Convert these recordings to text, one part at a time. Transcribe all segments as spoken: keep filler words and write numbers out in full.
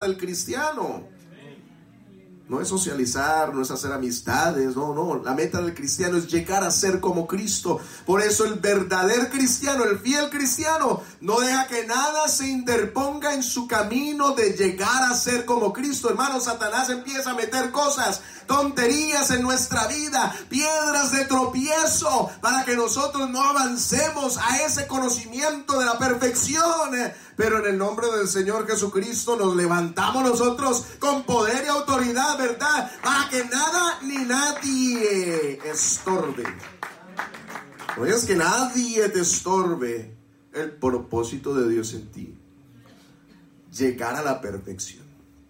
del cristiano. No es socializar, no es hacer amistades, no, no. La meta del cristiano es llegar a ser como Cristo. Por eso el verdadero cristiano, el fiel cristiano, no deja que nada se interponga en su camino de llegar a ser como Cristo. Hermano, Satanás empieza a meter cosas, tonterías en nuestra vida, piedras de tropiezo, para que nosotros no avancemos a ese conocimiento de la perfección. Pero en el nombre del Señor Jesucristo nos levantamos nosotros con poder y autoridad, ¿verdad? Para que nada ni nadie estorbe. No es que nadie te estorbe el propósito de Dios en ti. Llegar a la perfección.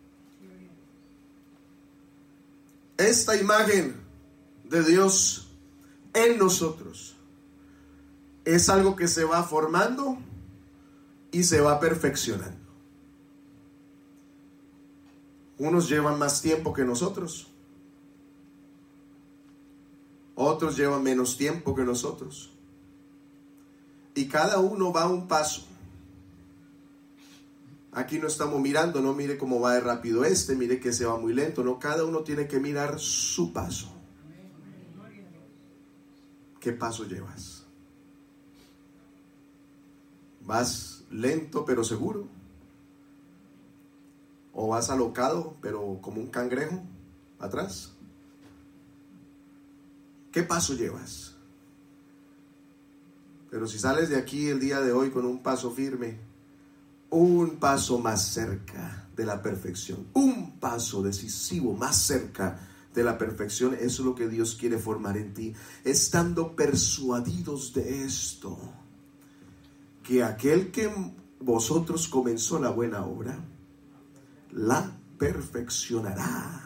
Esta imagen de Dios en nosotros es algo que se va formando y se va perfeccionando. Unos llevan más tiempo que nosotros. Otros llevan menos tiempo que nosotros. Y cada uno va a un paso. Aquí no estamos mirando, no mire cómo va de rápido este, mire que se va muy lento. No, cada uno tiene que mirar su paso. ¿Qué paso llevas? ¿Vas lento pero seguro? ¿O vas alocado pero como un cangrejo atrás? ¿Qué paso llevas? Pero si sales de aquí el día de hoy con un paso firme, un paso más cerca de la perfección, un paso decisivo más cerca de la perfección, eso es lo que Dios quiere formar en ti, estando persuadidos de esto, que aquel que vosotros comenzó la buena obra, la perfeccionará.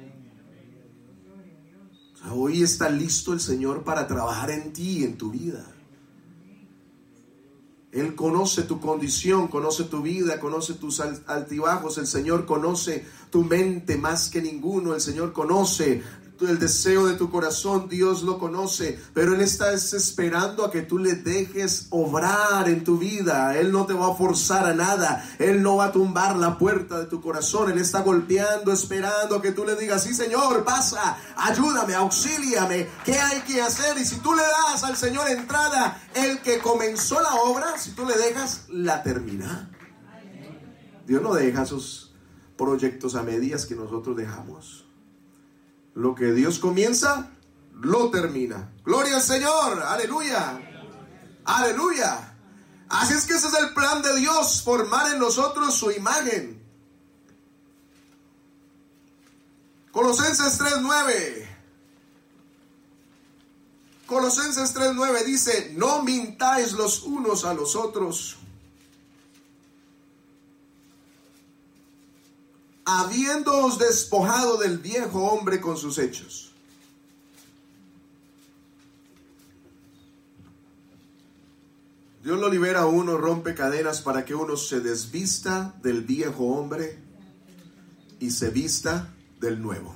O sea, hoy está listo el Señor para trabajar en ti, en tu vida. Él conoce tu condición, conoce tu vida, conoce tus altibajos. El Señor conoce tu mente más que ninguno. El Señor conoce el deseo de tu corazón, Dios lo conoce, pero Él está esperando a que tú le dejes obrar en tu vida. Él no te va a forzar a nada, Él no va a tumbar la puerta de tu corazón. Él está golpeando, esperando a que tú le digas: sí, Señor, pasa, ayúdame, auxíliame, ¿qué hay que hacer? Y si tú le das al Señor entrada, el que comenzó la obra, si tú le dejas, la termina. Dios no deja esos proyectos a medias que nosotros dejamos. Lo que Dios comienza, lo termina. Gloria al Señor, aleluya, aleluya. Así es que ese es el plan de Dios, formar en nosotros su imagen. Colosenses tres nueve. Colosenses tres nueve dice: no mintáis los unos a los otros, habiéndoos despojado del viejo hombre con sus hechos. Dios lo libera a uno, rompe cadenas para que uno se desvista del viejo hombre y se vista del nuevo.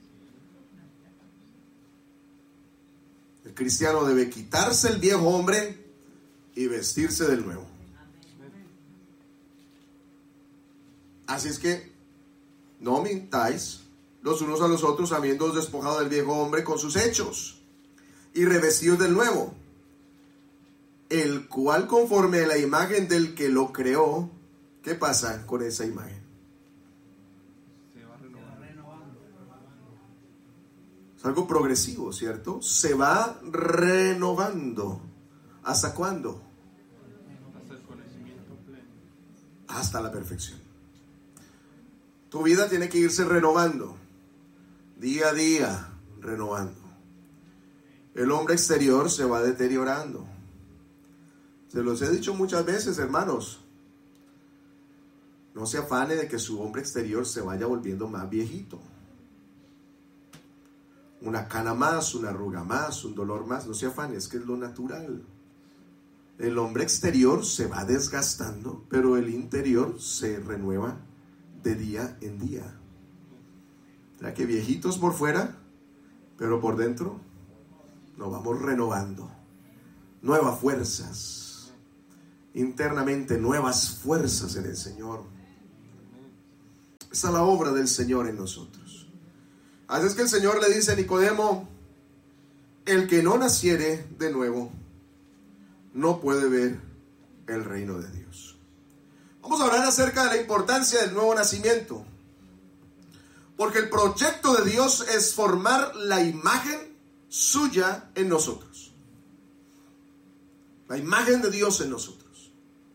El cristiano debe quitarse el viejo hombre y vestirse del nuevo. Así es que no mintáis los unos a los otros, habiéndoos despojado del viejo hombre con sus hechos y revestidos del nuevo, el cual conforme a la imagen del que lo creó. ¿Qué pasa con esa imagen? Se va renovando. Es algo progresivo, ¿cierto? Se va renovando. ¿Hasta cuándo? Hasta el conocimiento pleno. Hasta la perfección. Tu vida tiene que irse renovando, día a día, renovando. El hombre exterior se va deteriorando. Se los he dicho muchas veces, hermanos. No se afane de que su hombre exterior se vaya volviendo más viejito. Una cana más, una arruga más, un dolor más. No se afane, es que es lo natural. El hombre exterior se va desgastando, pero el interior se renueva de día en día. O sea que viejitos por fuera, pero por dentro nos vamos renovando. Nuevas fuerzas, internamente nuevas fuerzas en el Señor. Esa es la obra del Señor en nosotros. Así es que el Señor le dice a Nicodemo: el que no naciere de nuevo no puede ver el reino de Dios. Vamos a hablar acerca de la importancia del nuevo nacimiento, porque el proyecto de Dios es formar la imagen suya en nosotros. La imagen de Dios en nosotros.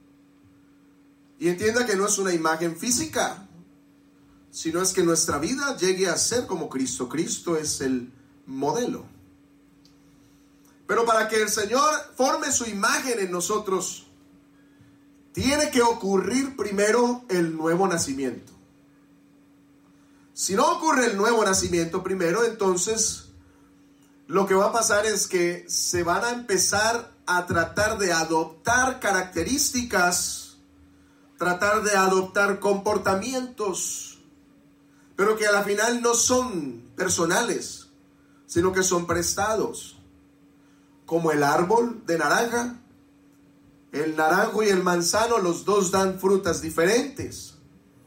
Y entienda que no es una imagen física, sino es que nuestra vida llegue a ser como Cristo. Cristo es el modelo. Pero para que el Señor forme su imagen en nosotros, tiene que ocurrir primero el nuevo nacimiento. Si no ocurre el nuevo nacimiento primero, entonces lo que va a pasar es que se van a empezar a tratar de adoptar características, tratar de adoptar comportamientos, pero que a la final no son personales, sino que son prestados. Como el árbol de naranja, el naranjo y el manzano, los dos dan frutas diferentes.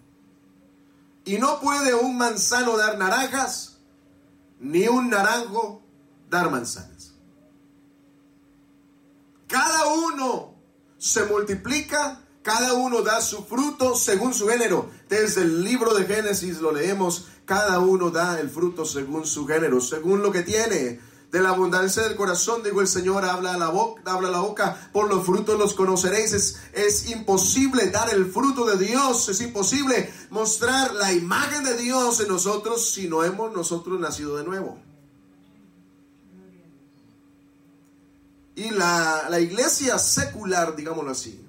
Y no puede un manzano dar naranjas, ni un naranjo dar manzanas. Cada uno se multiplica, cada uno da su fruto según su género. Desde el libro de Génesis lo leemos, cada uno da el fruto según su género, según lo que tiene. De la abundancia del corazón, digo el Señor, habla a la boca, habla a la boca, por los frutos los conoceréis. Es, es imposible dar el fruto de Dios, es imposible mostrar la imagen de Dios en nosotros si no hemos nosotros nacido de nuevo. Y la, la iglesia secular, digámoslo así,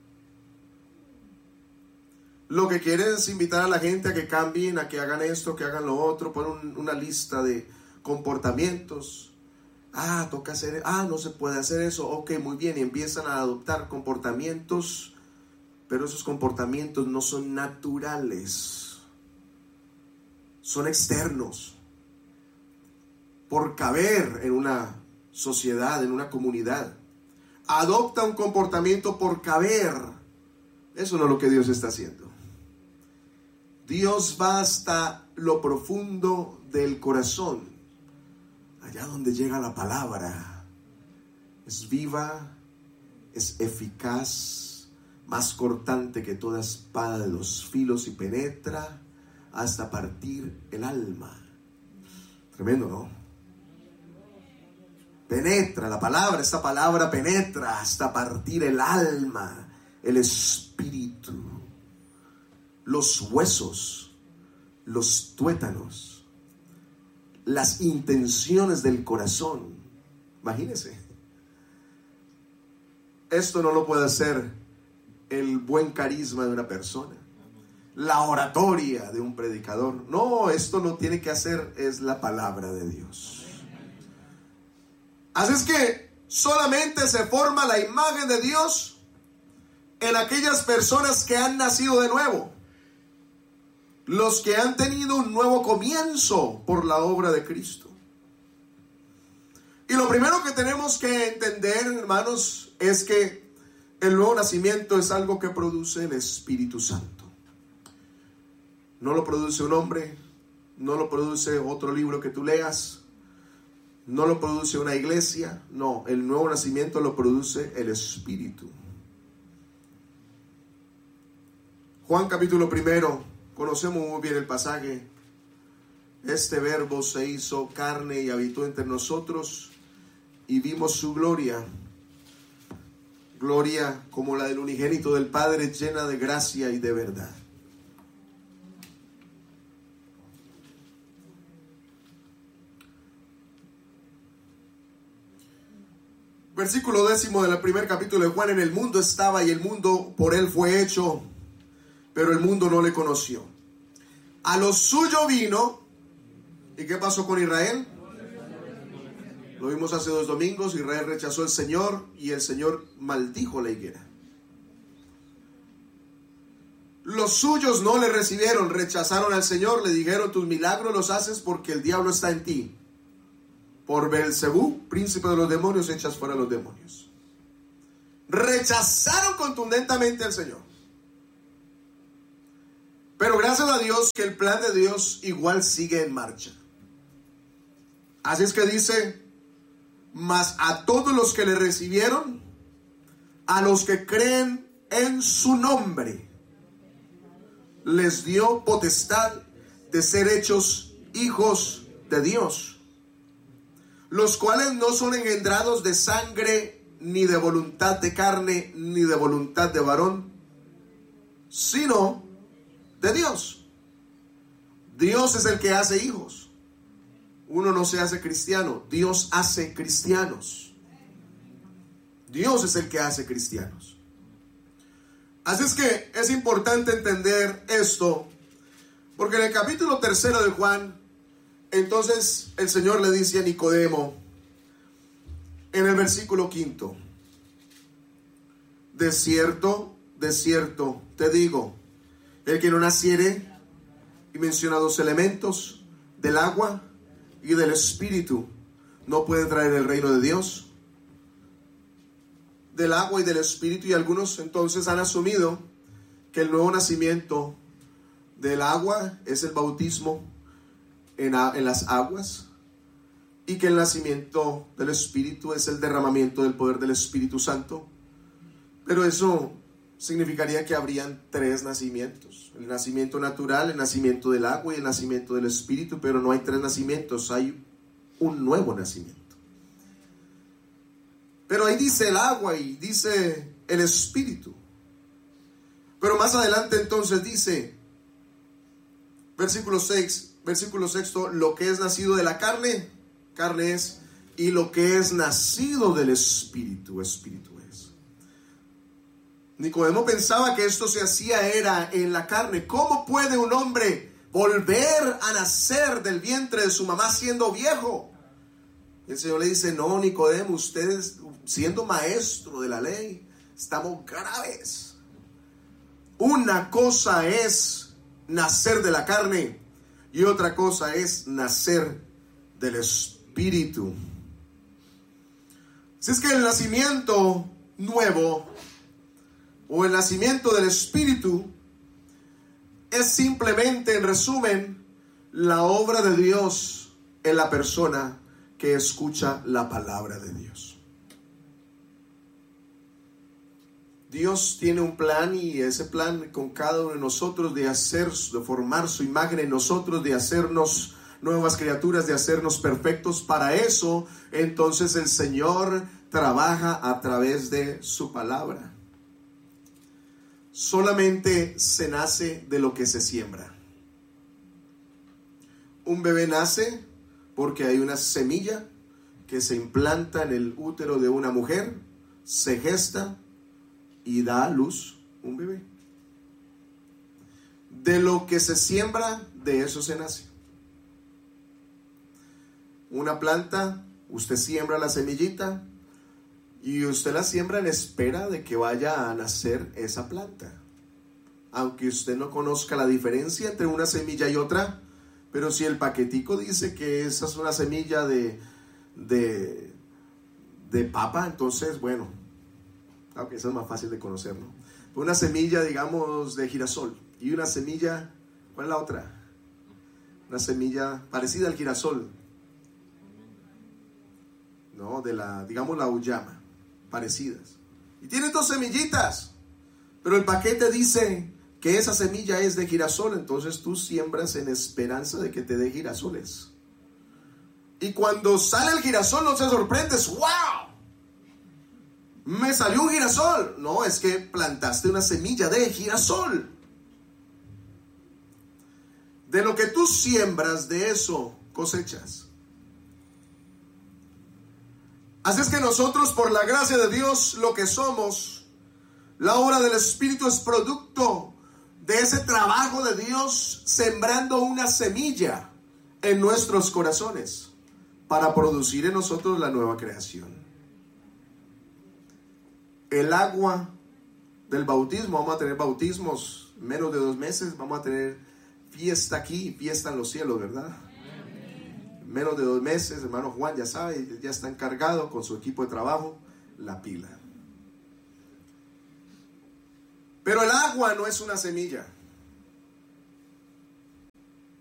lo que quiere es invitar a la gente a que cambien, a que hagan esto, que hagan lo otro, ponen una lista de comportamientos. Ah, toca hacer, ah, no se puede hacer eso, ok, muy bien, y empiezan a adoptar comportamientos, pero esos comportamientos no son naturales, son externos, por caber en una sociedad, en una comunidad. Adopta un comportamiento por caber. Eso no es lo que Dios está haciendo. Dios va hasta lo profundo del corazón, allá donde llega la palabra. Es viva, es eficaz, más cortante que toda espada de dos filos y penetra hasta partir el alma. Tremendo, ¿no? Penetra, la palabra, esta palabra penetra hasta partir el alma, el espíritu, los huesos, los tuétanos, las intenciones del corazón. Imagínense. Esto no lo puede hacer el buen carisma de una persona, la oratoria de un predicador. No, esto lo tiene que hacer es la palabra de Dios. Así es que solamente se forma la imagen de Dios en aquellas personas que han nacido de nuevo, los que han tenido un nuevo comienzo por la obra de Cristo. Y lo primero que tenemos que entender, hermanos, es que el nuevo nacimiento es algo que produce el Espíritu Santo. No lo produce un hombre, no lo produce otro libro que tú leas, no lo produce una iglesia. No, el nuevo nacimiento lo produce el Espíritu. Juan capítulo primero, conocemos muy bien el pasaje. Este verbo se hizo carne y habitó entre nosotros, y vimos su gloria, gloria como la del unigénito del Padre, llena de gracia y de verdad. Versículo décimo del primer capítulo de Juan: en el mundo estaba y el mundo por él fue hecho, pero el mundo no le conoció. A lo suyo vino. ¿Y qué pasó con Israel? Lo vimos hace dos domingos. Israel rechazó al Señor y el Señor maldijo la higuera. Los suyos no le recibieron, rechazaron al Señor, le dijeron: tus milagros los haces porque el diablo está en ti. Por Beelzebú, príncipe de los demonios, echas fuera a los demonios. Rechazaron contundentemente al Señor. Pero gracias a Dios que el plan de Dios igual sigue en marcha. Así es que dice, mas a todos los que le recibieron, a los que creen en su nombre, les dio potestad de ser hechos hijos de Dios, los cuales no son engendrados de sangre, ni de voluntad de carne, ni de voluntad de varón, sino de Dios. Dios es el que hace hijos. Uno no se hace cristiano, Dios hace cristianos. Dios es el que hace cristianos. Así es que es importante entender esto, porque en el capítulo tercero de Juan, entonces el Señor le dice a Nicodemo, en el versículo quinto, de cierto, de cierto te digo, el que no naciere, y menciona dos elementos, del agua y del espíritu, no puede entrar en el reino de Dios. Del agua y del espíritu, y algunos entonces han asumido que el nuevo nacimiento del agua es el bautismo en, a, en las aguas, y que el nacimiento del espíritu es el derramamiento del poder del Espíritu Santo. Pero eso significaría que habrían tres nacimientos: el nacimiento natural, el nacimiento del agua y el nacimiento del espíritu. Pero no hay tres nacimientos, hay un nuevo nacimiento. Pero ahí dice el agua y dice el espíritu. Pero más adelante entonces dice, versículo seis, versículo sexto, lo que es nacido de la carne, carne es, y lo que es nacido del espíritu, espíritu es. Nicodemo pensaba que esto se hacía era en la carne. ¿Cómo puede un hombre volver a nacer del vientre de su mamá siendo viejo? El Señor le dice, no, Nicodemo, ustedes siendo maestro de la ley, estamos graves. Una cosa es nacer de la carne y otra cosa es nacer del espíritu. Si es que el nacimiento nuevo o el nacimiento del espíritu es simplemente, en resumen, la obra de Dios en la persona que escucha la palabra de Dios. Dios tiene un plan, y ese plan con cada uno de nosotros de hacer, de formar su imagen en nosotros, de hacernos nuevas criaturas, de hacernos perfectos. Para eso, entonces el Señor trabaja a través de su palabra. Solamente se nace de lo que se siembra. Un bebé nace porque hay una semilla que se implanta en el útero de una mujer, se gesta y da a luz un bebé. De lo que se siembra, de eso se nace. Una planta, usted siembra la semillita y usted la siembra en espera de que vaya a nacer esa planta. Aunque usted no conozca la diferencia entre una semilla y otra, pero si el paquetico dice que esa es una semilla de, de, de papa, entonces, bueno, aunque eso es más fácil de conocer, ¿no? Una semilla, digamos, de girasol y una semilla, ¿cuál es la otra? Una semilla parecida al girasol. No, de la, digamos, la uyama, parecidas. Y tiene dos semillitas, pero el paquete dice que esa semilla es de girasol, entonces tú siembras en esperanza de que te dé girasoles. Y cuando sale el girasol no te sorprendes, ¡wow! Me salió un girasol. No, es que plantaste una semilla de girasol. De lo que tú siembras, de eso cosechas. Así es que nosotros, por la gracia de Dios, lo que somos, la obra del Espíritu es producto de ese trabajo de Dios sembrando una semilla en nuestros corazones para producir en nosotros la nueva creación. El agua del bautismo, vamos a tener bautismos menos de dos meses, vamos a tener fiesta aquí, fiesta en los cielos, ¿verdad? Menos de dos meses, hermano Juan ya sabe, ya está encargado con su equipo de trabajo, la pila. Pero el agua no es una semilla.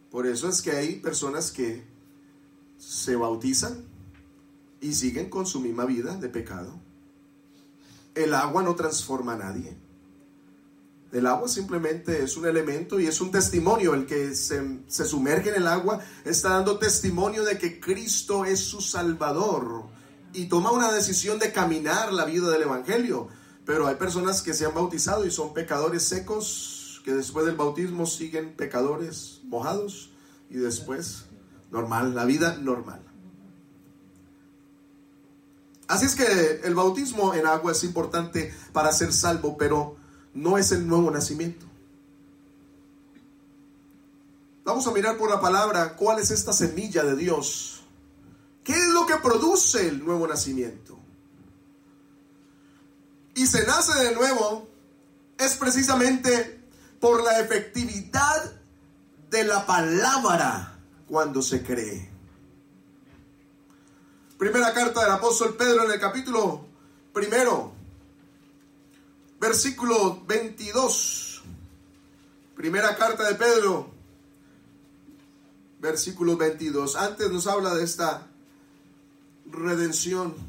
Por eso es que hay personas que se bautizan y siguen con su misma vida de pecado. El agua no transforma a nadie. El agua simplemente es un elemento y es un testimonio. El que se, se sumerge en el agua está dando testimonio de que Cristo es su Salvador y toma una decisión de caminar la vida del Evangelio. Pero hay personas que se han bautizado y son pecadores secos, que después del bautismo siguen pecadores mojados y después normal, la vida normal. Así es que el bautismo en agua es importante para ser salvo, pero no es el nuevo nacimiento. Vamos a mirar por la palabra cuál es esta semilla de Dios. ¿Qué es lo que produce el nuevo nacimiento? Y se nace de nuevo es precisamente por la efectividad de la palabra cuando se cree. Primera carta del apóstol Pedro en el capítulo primero, versículo veintidós. Primera carta de Pedro, versículo veintidós. Antes nos habla de esta redención.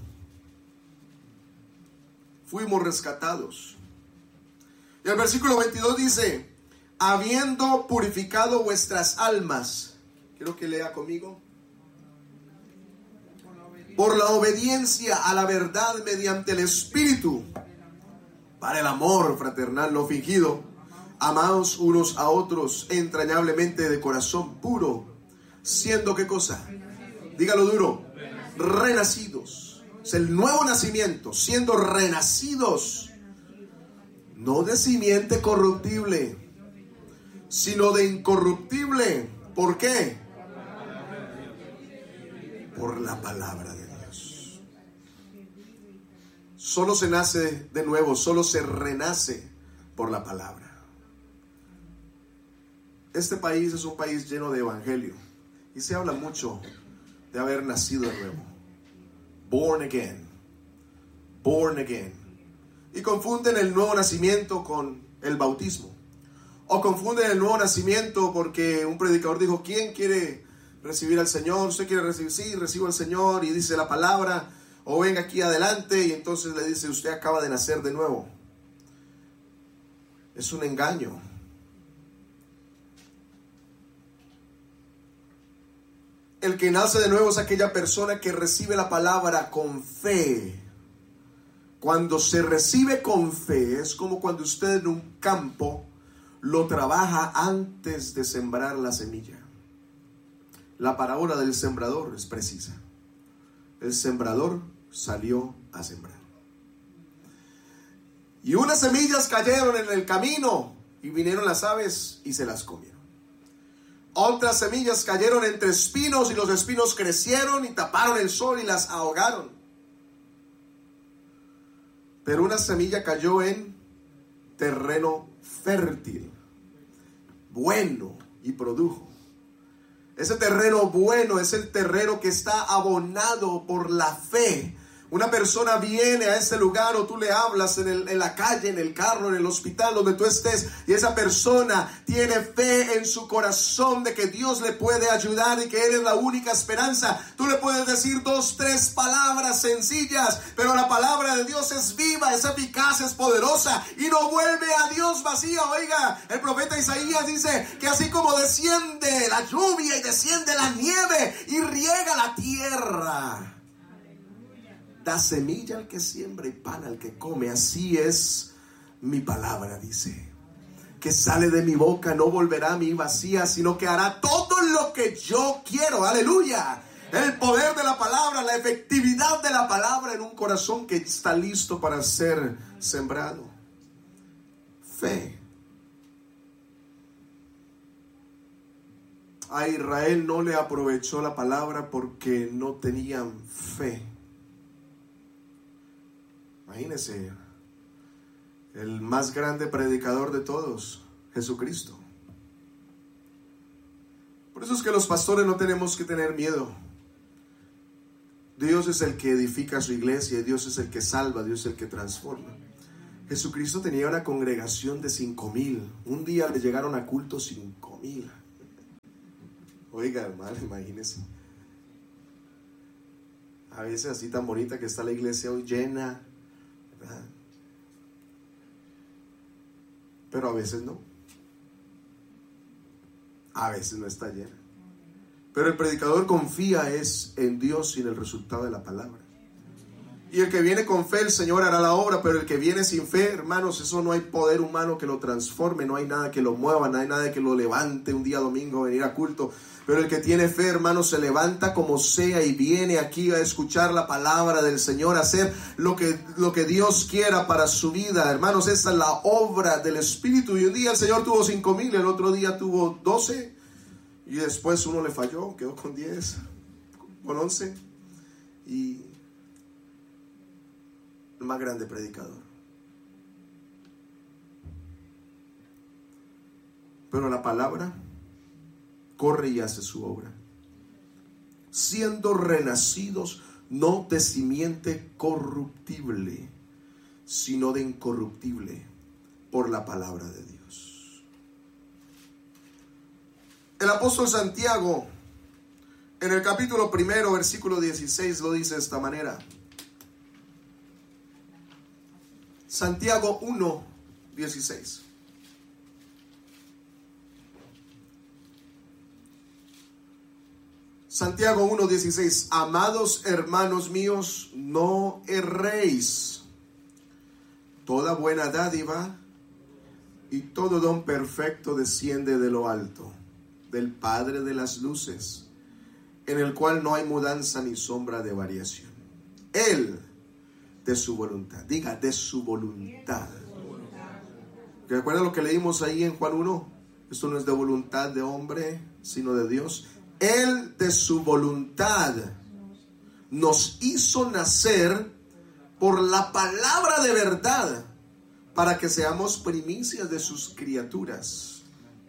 Fuimos rescatados. Y el versículo veintidós dice: habiendo purificado vuestras almas. Quiero que lea conmigo. Por la obediencia a la verdad mediante el Espíritu, para el amor fraternal no fingido, amaos unos a otros entrañablemente de corazón puro, siendo ¿qué cosa? Dígalo duro. Renacidos. Es el nuevo nacimiento, siendo renacidos, no de simiente corruptible, sino de incorruptible. ¿Por qué? Por la palabra de Dios. Solo se nace de nuevo, solo se renace por la palabra. Este país es un país lleno de evangelio y se habla mucho de haber nacido de nuevo. Born again. Born again. Y confunden el nuevo nacimiento con el bautismo. O confunden el nuevo nacimiento porque un predicador dijo: ¿quién quiere recibir al Señor? ¿Usted quiere recibir? Sí, recibo al Señor, y dice la palabra, o venga aquí adelante, y entonces le dice: usted acaba de nacer de nuevo. Es un engaño. El que nace de nuevo es aquella persona que recibe la palabra con fe. Cuando se recibe con fe, es como cuando usted en un campo lo trabaja antes de sembrar la semilla. La parábola del sembrador es precisa. El sembrador salió a sembrar. Y unas semillas cayeron en el camino y vinieron las aves y se las comieron. Otras semillas cayeron entre espinos y los espinos crecieron y taparon el sol y las ahogaron. Pero una semilla cayó en terreno fértil, bueno, y produjo. Ese terreno bueno es el terreno que está abonado por la fe. Una persona viene a ese lugar, o tú le hablas en, el, en la calle, en el carro, en el hospital, donde tú estés, y esa persona tiene fe en su corazón de que Dios le puede ayudar y que Él es la única esperanza. Tú le puedes decir dos, tres palabras sencillas, pero la palabra de Dios es viva, es eficaz, es poderosa y no vuelve a Dios vacía. Oiga, el profeta Isaías dice que así como desciende la lluvia y desciende la nieve y riega la tierra, da semilla al que siembra y pan al que come, así es mi palabra, dice, que sale de mi boca, no volverá a mí vacía, sino que hará todo lo que yo quiero. Aleluya. El poder de la palabra, la efectividad de la palabra en un corazón que está listo para ser sembrado. Fe. A Israel no le aprovechó la palabra porque no tenían fe. Imagínense, el más grande predicador de todos, Jesucristo. Por eso es que los pastores no tenemos que tener miedo. Dios es el que edifica su iglesia, Dios es el que salva, Dios es el que transforma. Jesucristo tenía una congregación de cinco mil. Un día le llegaron a culto cinco mil. Oiga, hermano, imagínese. A veces así tan bonita que está la iglesia hoy llena, ¿verdad? Pero a veces no. A veces no está llena. Pero el predicador confía es en Dios y en el resultado de la palabra. Y el que viene con fe, el Señor hará la obra. Pero el que viene sin fe, hermanos, eso no hay poder humano que lo transforme. No hay nada que lo mueva, no hay nada que lo levante un día domingo a venir a culto. Pero el que tiene fe, hermanos, se levanta como sea y viene aquí a escuchar la palabra del Señor, a hacer lo que, lo que Dios quiera para su vida. Hermanos, esa es la obra del Espíritu. Y un día el Señor tuvo cinco mil, el otro día tuvo doce. Y después uno le falló, quedó con diez, con once. Y el más grande predicador. Pero la palabra corre y hace su obra. Siendo renacidos no de simiente corruptible, sino de incorruptible, por la palabra de Dios. El apóstol Santiago, en el capítulo primero, versículo dieciséis, lo dice de esta manera. Santiago uno, dieciséis. Santiago uno, dieciséis. Amados hermanos míos, no erréis. Toda buena dádiva y todo don perfecto desciende de lo alto, del Padre de las luces, en el cual no hay mudanza ni sombra de variación. Él, de su voluntad, diga, de su voluntad. ¿Recuerdan lo que leímos ahí en Juan uno? Esto no es de voluntad de hombre, sino de Dios. Él, de su voluntad, nos hizo nacer por la palabra de verdad, para que seamos primicias de sus criaturas.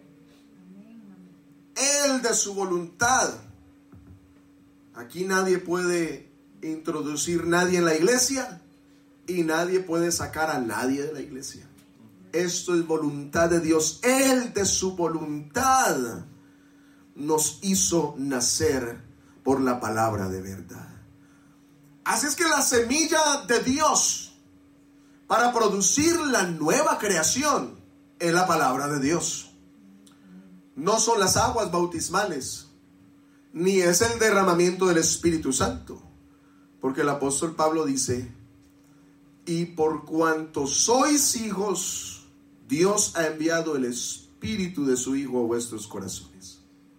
Él, de su voluntad. Aquí nadie puede introducir nadie en la iglesia y nadie puede sacar a nadie de la iglesia. Esto es voluntad de Dios. Él, de su voluntad, nos hizo nacer por la palabra de verdad. Así es que la semilla de Dios para producir la nueva creación es la palabra de Dios. No son las aguas bautismales, ni es el derramamiento del Espíritu Santo, porque el apóstol Pablo dice: y por cuanto sois hijos, Dios ha enviado el Espíritu de su Hijo a vuestros corazones.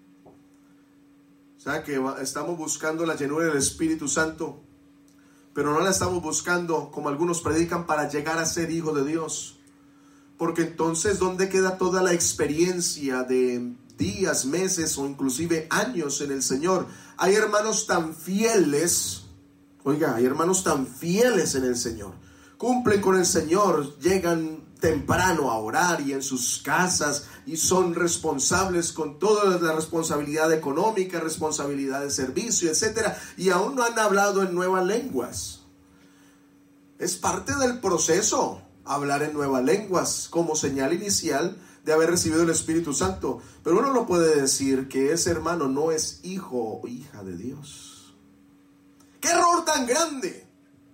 O sea que estamos buscando la llenura del Espíritu Santo, pero no la estamos buscando, como algunos predican, para llegar a ser hijo de Dios. Porque entonces, ¿dónde queda toda la experiencia de días, meses o inclusive años en el Señor? Hay hermanos tan fieles, oiga, hay hermanos tan fieles en el Señor. Cumplen con el Señor, llegan temprano a orar y en sus casas, y son responsables con toda la responsabilidad económica, responsabilidad de servicio, etcétera, y aún no han hablado en nuevas lenguas. Es parte del proceso hablar en nuevas lenguas como señal inicial de haber recibido el Espíritu Santo. Pero uno no puede decir que ese hermano no es hijo o hija de Dios. ¡Qué error tan grande!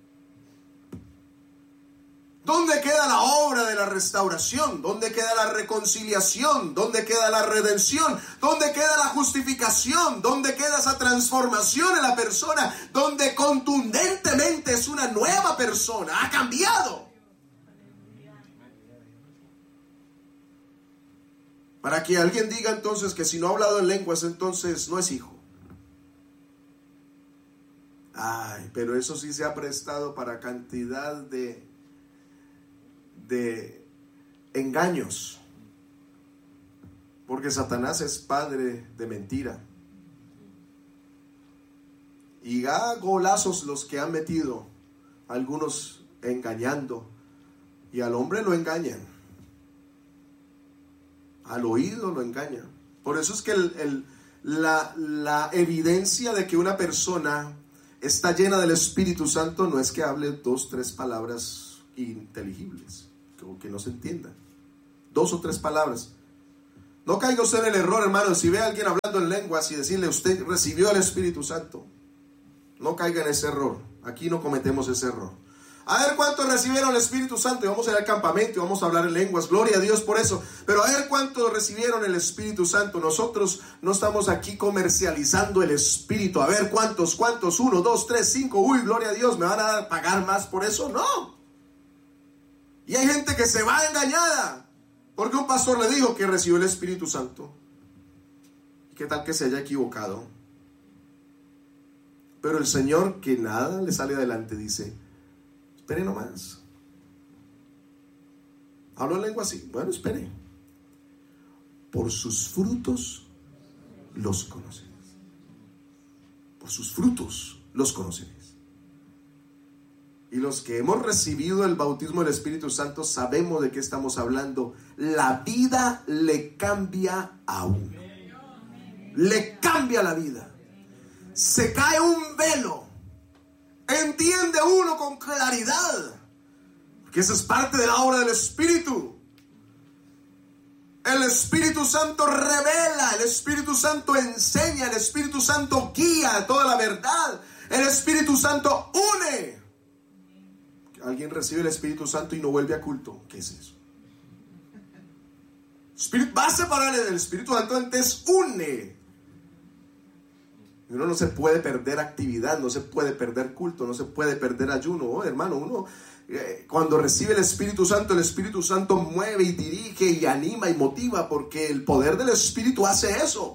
¿Dónde queda la obra de la restauración? ¿Dónde queda la reconciliación? ¿Dónde queda la redención? ¿Dónde queda la justificación? ¿Dónde queda esa transformación en la persona? Donde contundentemente es una nueva persona, ha cambiado. Para que alguien diga entonces que si no ha hablado en lenguas, entonces no es hijo. Ay, pero eso sí se ha prestado para cantidad de... de engaños, porque Satanás es padre de mentira, y a golazos los que han metido, algunos engañando, y al hombre lo engañan, al oído lo engañan. Por eso es que el, el, la, la evidencia de que una persona está llena del Espíritu Santo no es que hable dos, tres palabras inteligibles, como que no se entiendan, dos o tres palabras. No caiga usted en el error, hermano, si ve a alguien hablando en lenguas y decirle, usted recibió el Espíritu Santo. No caiga en ese error. Aquí no cometemos ese error. A ver cuántos recibieron el Espíritu Santo. Y vamos a ir al campamento y vamos a hablar en lenguas. Gloria a Dios por eso. Pero a ver cuántos recibieron el Espíritu Santo. Nosotros no estamos aquí comercializando el Espíritu. A ver cuántos, cuántos, uno, dos, tres, cinco. Uy, gloria a Dios, ¿me van a pagar más por eso? No. Y hay gente que se va engañada porque un pastor le dijo que recibió el Espíritu Santo. ¿Y qué tal que se haya equivocado? Pero el Señor, que nada le sale adelante, dice: espere nomás. ¿Hablo en lengua así? Bueno, espere. Por sus frutos los conoceréis. Por sus frutos los conoceréis. Y los que hemos recibido el bautismo del Espíritu Santo sabemos de qué estamos hablando. La vida le cambia a uno. Le cambia la vida. Se cae un velo. Entiende uno con claridad. Porque esa es parte de la obra del Espíritu. El Espíritu Santo revela, el Espíritu Santo enseña, el Espíritu Santo guía toda la verdad. El Espíritu Santo une. Alguien recibe el Espíritu Santo y no vuelve a culto. ¿Qué es eso? Espíritu, va a separar el Espíritu Santo, antes une. Uno no se puede perder actividad, no se puede perder culto, no se puede perder ayuno. Oh, hermano, uno eh, cuando recibe el Espíritu Santo, el Espíritu Santo mueve y dirige y anima y motiva, porque el poder del Espíritu hace eso.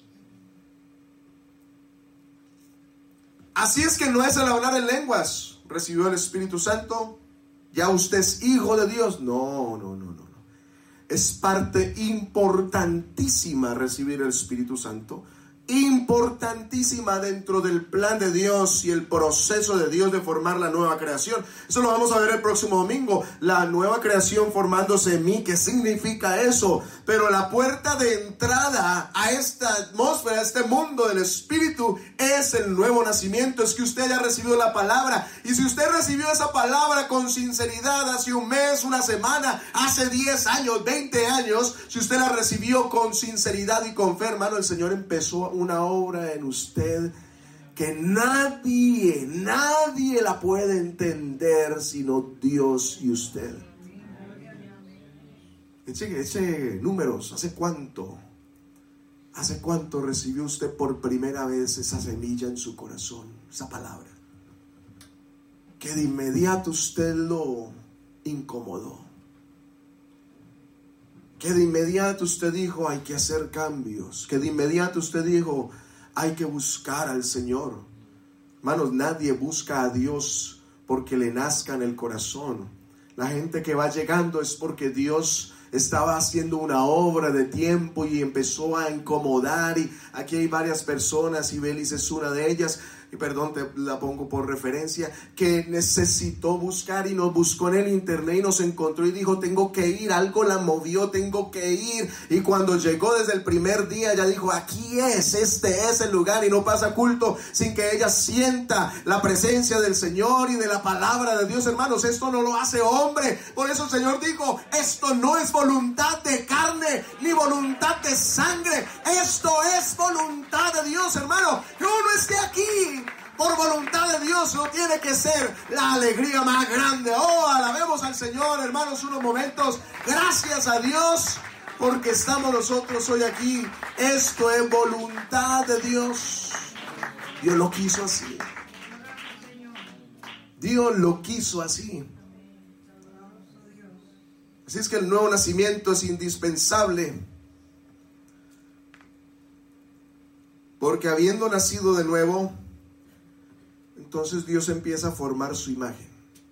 Así es que no es el hablar en lenguas. Recibió el Espíritu Santo, ya usted es hijo de Dios. No, no, no, no, no. Es parte importantísima recibir el Espíritu Santo. Importantísima dentro del plan de Dios y el proceso de Dios de formar la nueva creación. Eso lo vamos a ver el próximo domingo. La nueva creación formándose en mí. ¿Qué significa eso? Pero la puerta de entrada a esta atmósfera, a este mundo del Espíritu, es el nuevo nacimiento. Es que usted haya recibido la palabra. Y si usted recibió esa palabra con sinceridad hace un mes, una semana, hace diez años, veinte años, si usted la recibió con sinceridad y con fe, hermano, el Señor empezó una obra en usted que nadie, nadie la puede entender sino Dios y usted. Eche, eche números. ¿Hace cuánto? ¿Hace cuánto recibió usted por primera vez esa semilla en su corazón? Esa palabra que de inmediato usted lo incomodó, que de inmediato usted dijo: hay que hacer cambios. Que de inmediato usted dijo: hay que buscar al Señor. Hermanos, nadie busca a Dios porque le nazca en el corazón. La gente que va llegando es porque Dios estaba haciendo una obra de tiempo y empezó a incomodar. Y aquí hay varias personas, y Belis es una de ellas, y perdón, te la pongo por referencia, que necesitó buscar y nos buscó en el internet y nos encontró y dijo: tengo que ir, algo la movió, tengo que ir. Y cuando llegó desde el primer día, ella dijo: aquí es, este es el lugar. Y no pasa culto sin que ella sienta la presencia del Señor y de la palabra de Dios. Hermanos, esto no lo hace hombre. Por eso el Señor dijo: esto no es voluntad de carne ni voluntad de sangre, esto es voluntad de Dios, hermano. Que uno esté aquí por voluntad de Dios no tiene que ser la alegría más grande. Oh, alabemos al Señor, hermanos, unos momentos. Gracias a Dios porque estamos nosotros hoy aquí. Esto es voluntad de Dios. Dios lo quiso así. Dios lo quiso así. Así es que el nuevo nacimiento es indispensable, porque habiendo nacido de nuevo, entonces Dios empieza a formar su imagen.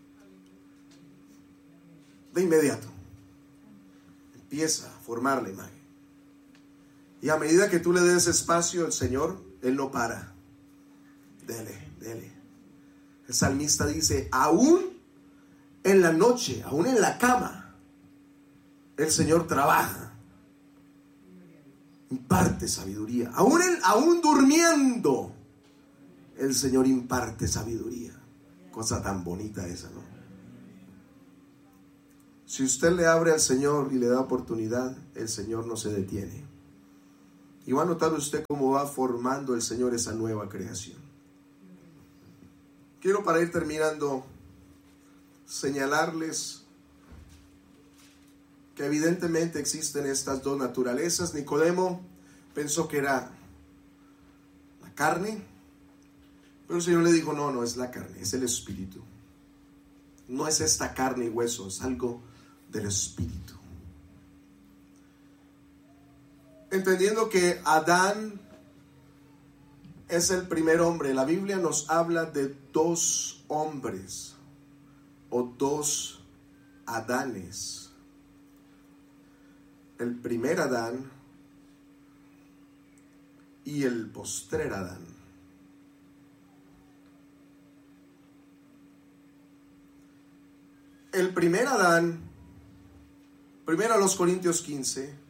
De inmediato empieza a formar la imagen. Y a medida que tú le des espacio al Señor, Él no para. Dele, dele. El salmista dice: aún en la noche, aún en la cama, el Señor trabaja, imparte sabiduría. Aún, el, aún durmiendo, el Señor imparte sabiduría. Cosa tan bonita esa, ¿no? Si usted le abre al Señor y le da oportunidad, el Señor no se detiene. Y va a notar usted cómo va formando el Señor esa nueva creación. Quiero, para ir terminando, señalarles que evidentemente existen estas dos naturalezas. Nicodemo pensó que era la carne, pero el Señor le dijo, no, no es la carne, es el espíritu. No es esta carne y hueso, es algo del espíritu. Entendiendo que Adán es el primer hombre, la Biblia nos habla de dos hombres o dos Adanes. El primer Adán y el postrer Adán. El primer Adán, primero a los Corintios quince,